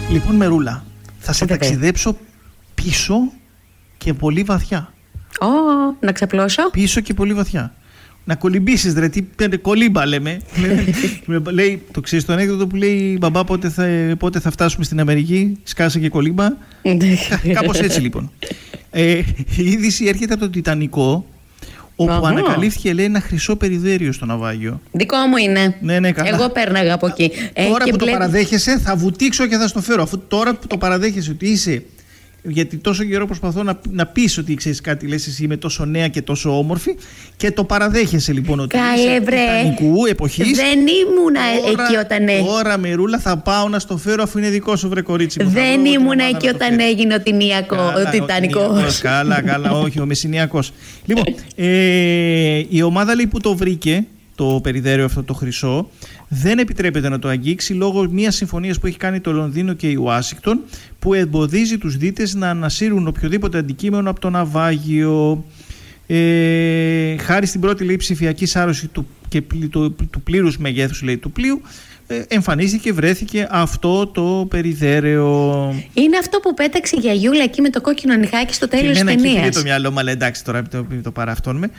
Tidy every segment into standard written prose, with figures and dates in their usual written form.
Λοιπόν, Μερούλα, θα σε ταξιδέψω πίσω και πολύ βαθιά. Να ξαπλώσω. Πίσω και πολύ βαθιά. Να κολυμπήσεις, ρε, τι κολύμπα λέμε. Λέει, το ξέρεις το ανέκδοτο που λέει μπαμπά πότε θα φτάσουμε στην Αμερική, σκάσε και κολύμπα. Κάπως έτσι λοιπόν. Η είδηση έρχεται από το Τιτανικό, όπου ανακαλύφθηκε, λέει, ένα χρυσό περιδέριο στο ναυάγιο. Δικό μου είναι. Ναι, καλά. Εγώ πέρναγα από εκεί. Τώρα που το παραδέχεσαι, θα βουτήξω και θα στο φέρω. Αφού τώρα που το παραδέχεσαι ότι είσαι. Γιατί τόσο καιρό προσπαθώ να πεις ότι ξέρεις κάτι, λες εσύ είμαι τόσο νέα και τόσο όμορφη, και το παραδέχεσαι λοιπόν ότι είσαι Τιτανικού εποχής. Δεν ήμουνα εκεί όταν έγινε. Τώρα, Μερούλα, θα πάω να στο φέρω αφού είναι δικό σου, βρε κορίτσι μου. Δεν ήμουνα εκεί όταν έγινε ο Τιτανικός. Καλά, όχι, ο Μεσσηνιακός. Λοιπόν, η ομάδα, λέει, που το βρήκε, το περιδέριο αυτό το χρυσό, δεν επιτρέπεται να το αγγίξει λόγω μιας συμφωνίας που έχει κάνει το Λονδίνο και η Ουάσιγκτον, που εμποδίζει τους δίτες να ανασύρουν οποιοδήποτε αντικείμενο από το ναυάγιο. Χάρη στην πρώτη, λέει, ψηφιακή σάρωση του πλήρους μεγέθους, λέει, του πλοίου, εμφανίστηκε, βρέθηκε αυτό το περιδέρεο. Είναι αυτό που πέταξε η γιαγιούλα εκεί με το κόκκινο νυχάκι στο τέλος της ταινίας. Εκεί πήγε το μυαλό μου, αλλά εντάξει, τώρα το παραυτώνουμε.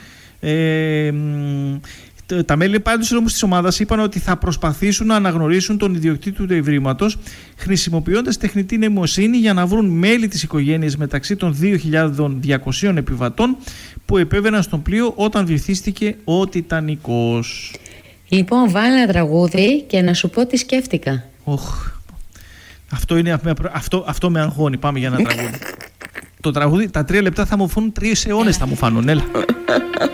Τα μέλη πάντως όμως της ομάδας είπαν ότι θα προσπαθήσουν να αναγνωρίσουν τον ιδιοκτήτη του ευρήματος, χρησιμοποιώντας τεχνητή νοημοσύνη για να βρουν μέλη της οικογένειας μεταξύ των 2.200 επιβατών που επέβαιναν στον πλοίο όταν βυθίστηκε ο Τιτανικός. Λοιπόν, βάλε ένα τραγούδι και να σου πω τι σκέφτηκα. Αυτό με αγχώνει. Πάμε για ένα τραγούδι. Το τραγούδι, τα 3 λεπτά θα μου φάνουν 3 αιώνες θα μου φάνουν. Έλα.